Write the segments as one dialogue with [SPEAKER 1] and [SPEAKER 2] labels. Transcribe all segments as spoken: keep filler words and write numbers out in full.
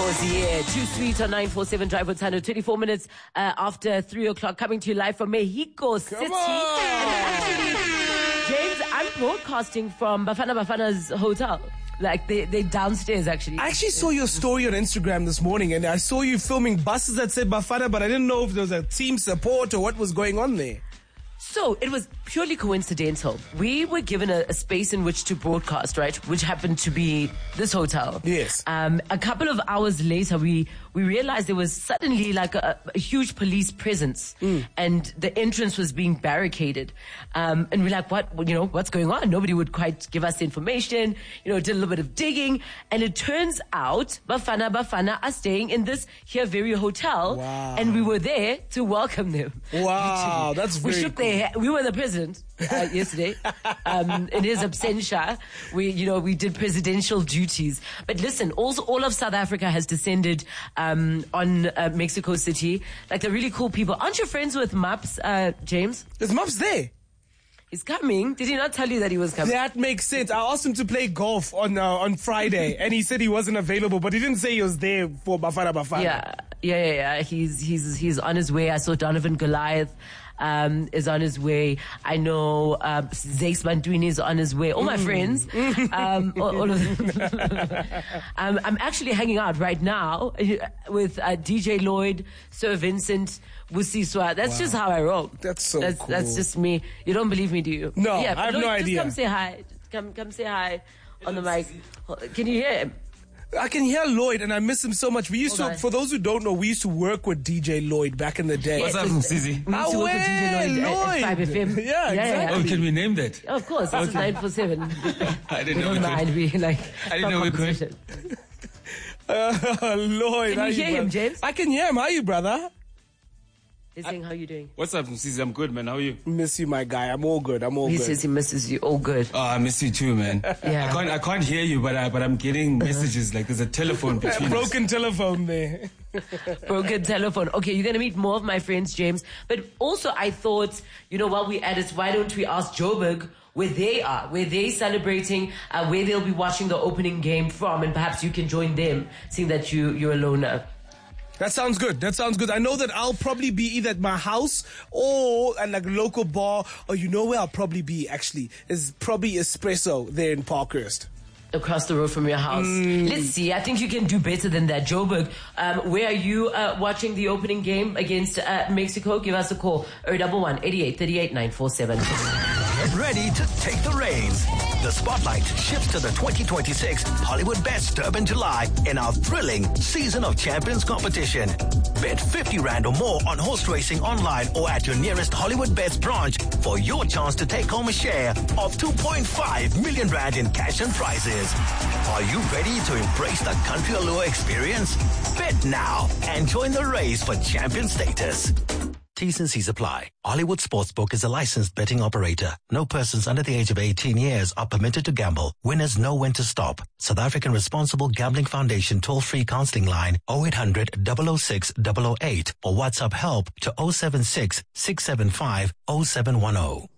[SPEAKER 1] Hikos, yeah. Too Sweet on nine four seven Drive with Tano. twenty-four minutes uh, after three o'clock, coming to you live from Mexico City. And actually, James, I'm broadcasting from Bafana Bafana's hotel. Like, they, they downstairs, actually.
[SPEAKER 2] I actually saw your story on Instagram this morning, and I saw you filming buses that said Bafana, but I didn't know if there was a team support or what was going on there.
[SPEAKER 1] So it was purely coincidental. We were given a, a space in which to broadcast, right? Which happened to be this hotel.
[SPEAKER 2] Yes.
[SPEAKER 1] Um, a couple of hours later, we, we realized there was suddenly like a, a huge police presence, mm. and the entrance was being barricaded. Um, and we're like, what, you know, what's going on? Nobody would quite give us the information. You know, did a little bit of digging, and it turns out Bafana Bafana are staying in this here very hotel,
[SPEAKER 2] wow.
[SPEAKER 1] and we were there to welcome them.
[SPEAKER 2] Wow, that's very
[SPEAKER 1] we shook
[SPEAKER 2] cool.
[SPEAKER 1] their we were the president uh, yesterday. Um, in his absentia, we, you know, we did presidential duties. But listen, also all of South Africa has descended um, on uh, Mexico City. Like, they're really cool people. Aren't you friends with Maps, uh, James?
[SPEAKER 2] Is Maps there?
[SPEAKER 1] He's coming. Did he not tell you that he was coming?
[SPEAKER 2] That makes sense. I asked him to play golf on uh, on Friday, and he said he wasn't available, but he didn't say he was there for Bafana Bafana.
[SPEAKER 1] Yeah, yeah, yeah. yeah. He's he's he's on his way. I saw Donovan Goliath. Um, is on his way. I know um, Zakes Bantwini is on his way. All my mm. friends, um, all, all of them. um, I'm actually hanging out right now with uh, D J Lloyd, Sir Vincent, Busiswa. That's wow. just how I roll.
[SPEAKER 2] That's so
[SPEAKER 1] that's,
[SPEAKER 2] cool.
[SPEAKER 1] That's just me. You don't believe me, do you?
[SPEAKER 2] No,
[SPEAKER 1] yeah,
[SPEAKER 2] I have
[SPEAKER 1] Lloyd,
[SPEAKER 2] no
[SPEAKER 1] just
[SPEAKER 2] idea.
[SPEAKER 1] Come say hi. Come, come say hi on the mic. Can you hear him?
[SPEAKER 2] I can hear Lloyd, and I miss him so much. We used
[SPEAKER 1] Hold
[SPEAKER 2] to,
[SPEAKER 1] on.
[SPEAKER 2] for those who don't know, we used to work with D J Lloyd back in the day.
[SPEAKER 3] What's up, Mzizi?
[SPEAKER 1] We used to work with D J Lloyd,
[SPEAKER 2] Lloyd.
[SPEAKER 1] at, at five F M.
[SPEAKER 2] Yeah,
[SPEAKER 1] yeah,
[SPEAKER 2] exactly.
[SPEAKER 3] Oh, can we name that?
[SPEAKER 1] Of course, this is nine four seven.
[SPEAKER 3] I didn't
[SPEAKER 1] we
[SPEAKER 3] know
[SPEAKER 1] don't
[SPEAKER 3] we
[SPEAKER 1] mind.
[SPEAKER 3] could.
[SPEAKER 1] We like.
[SPEAKER 3] I didn't know we could.
[SPEAKER 2] Uh, Lloyd,
[SPEAKER 1] Can
[SPEAKER 2] how
[SPEAKER 1] you hear him,
[SPEAKER 2] brother?
[SPEAKER 1] James?
[SPEAKER 2] I can hear him. How are you, brother?
[SPEAKER 1] He's saying, how you doing?
[SPEAKER 3] What's up, Mzizi? I'm good, man. How are you?
[SPEAKER 2] Miss you, my guy. I'm all good. I'm all
[SPEAKER 1] He
[SPEAKER 2] good.
[SPEAKER 1] says he misses you. All good.
[SPEAKER 3] Oh, I miss you too, man.
[SPEAKER 1] Yeah.
[SPEAKER 3] I can't, I can't hear you, but I, but I'm getting messages like there's a telephone between us.
[SPEAKER 2] Broken telephone there.
[SPEAKER 1] Broken telephone. Okay, you're going to meet more of my friends, James. But also, I thought, you know, while we're at it, why don't we ask Joburg where they are, where they're celebrating, uh, where they'll be watching the opening game from, and perhaps you can join them, seeing that you, you're a loner.
[SPEAKER 2] That sounds good. That sounds good. I know that I'll probably be either at my house or at like a local bar, or you know where I'll probably be actually is probably Espresso there in Parkhurst.
[SPEAKER 1] Across the road from your house. Mm. Let's see. I think you can do better than that. Joburg, um, where are you uh, watching the opening game against uh, Mexico? Give us a call. oh one one, eighty-eight, thirty-eight, nine four seven.
[SPEAKER 4] Get ready to take the reins. The spotlight shifts to the twenty twenty-six Hollywood Bets Durban July in our thrilling Season of Champions competition. Bet fifty rand or more on horse racing online or at your nearest Hollywood Bets branch for your chance to take home a share of two point five million rand in cash and prizes. Are you ready to embrace the country allure experience? Bet now and join the race for champion status. T's and C's apply. Hollywood Sportsbook is a licensed betting operator. No persons under the age of eighteen years are permitted to gamble. Winners know when to stop. South African Responsible Gambling Foundation toll-free counseling line oh eight hundred, double oh six, double oh eight or WhatsApp help to oh seven six, six seven five, oh seven one oh.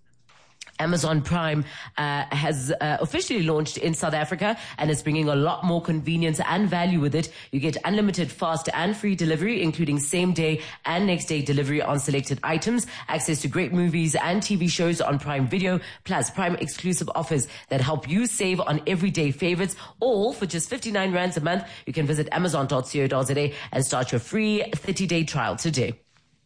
[SPEAKER 1] Amazon Prime uh, has uh, officially launched in South Africa, and it's bringing a lot more convenience and value with it. You get unlimited fast and free delivery, including same day and next day delivery on selected items, access to great movies and T V shows on Prime Video, plus Prime exclusive offers that help you save on everyday favorites, all for just fifty-nine rands a month. You can visit amazon dot co dot za and start your free thirty-day trial today.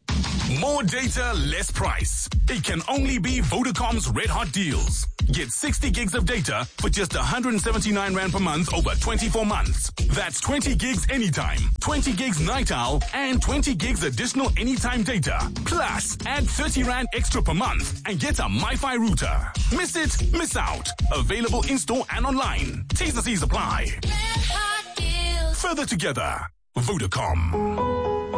[SPEAKER 5] More data, less price. It can only be Vodacom's Red Hot Deals. Get sixty gigs of data for just one hundred seventy-nine rand per month over twenty-four months. That's twenty gigs anytime, twenty gigs night owl, and twenty gigs additional anytime data. Plus, add thirty rand extra per month and get a MiFi router. Miss it, miss out. Available in-store and online. T's and C's apply.
[SPEAKER 6] Red Hot Deals.
[SPEAKER 5] Further together, Vodacom.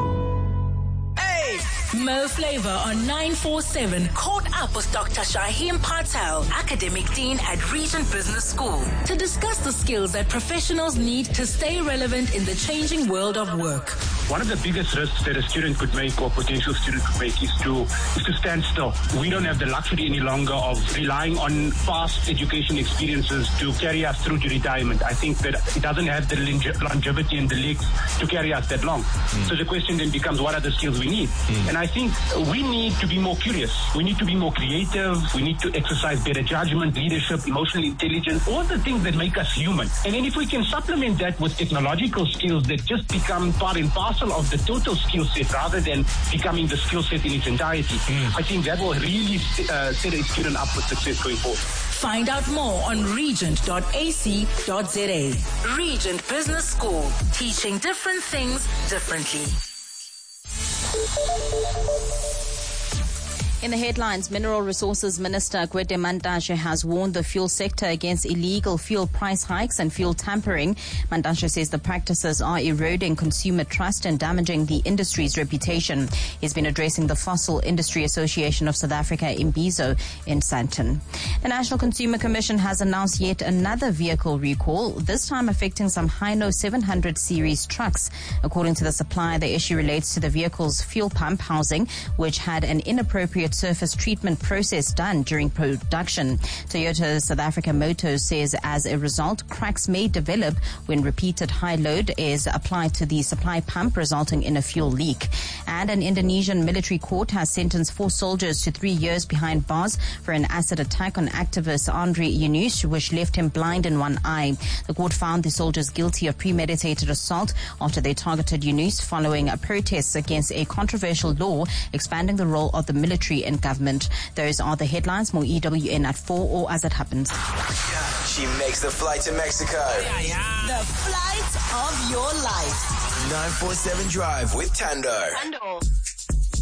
[SPEAKER 6] Mo Flavor on nine four seven caught up with Doctor Shaheen Patel, Academic Dean at Regent Business School, to discuss the skills that professionals need to stay relevant in the changing world of work.
[SPEAKER 7] one of the biggest risks that a student could make or potential student could make is to is to stand still. We don't have the luxury any longer of relying on past education experiences to carry us through to retirement. I think that it doesn't have the longevity and the legs to carry us that long. Mm. So the question then becomes, what are the skills we need? Mm. And I think we need to be more curious. We need to be more creative. We need to exercise better judgment, leadership, emotional intelligence, all the things that make us human. And then if we can supplement that with technological skills that just become part and parcel of the total skill set rather than becoming the skill set in its entirety, mm. I think that will really uh, set a student up for success going forward.
[SPEAKER 6] Find out more on regent dot a c dot z a. Regent Business School, teaching different things differently.
[SPEAKER 8] In the headlines, Mineral Resources Minister Gwede Mantashe has warned the fuel sector against illegal fuel price hikes and fuel tampering. Mantashe says the practices are eroding consumer trust and damaging the industry's reputation. He's been addressing the Fossil Industry Association of South Africa, Imbizo, in Sandton. The National Consumer Commission has announced yet another vehicle recall, this time affecting some Hino seven hundred series trucks. According to the supplier, the issue relates to the vehicle's fuel pump housing, which had an inappropriate surface treatment process done during production. Toyota South Africa Motors says as a result, cracks may develop when repeated high load is applied to the supply pump, resulting in a fuel leak. And an Indonesian military court has sentenced four soldiers to three years behind bars for an acid attack on activist Andre Yunus, which left him blind in one eye. The court found the soldiers guilty of premeditated assault after they targeted Yunus following a protest against a controversial law expanding the role of the military in government. Those are the headlines. More E W N at four or as it happens.
[SPEAKER 9] She makes the flight to Mexico.
[SPEAKER 6] Yeah, yeah.
[SPEAKER 10] The flight of your life.
[SPEAKER 9] nine four seven Drive with Tando.
[SPEAKER 10] Tando.